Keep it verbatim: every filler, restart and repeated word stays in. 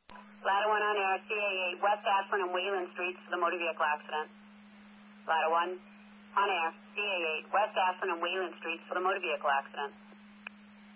Ladder one on air, C A eight, West Ashland and Wayland Streets for the motor vehicle accident. Ladder one on air, C A eight, West Ashland and Wayland Streets for the motor vehicle accident.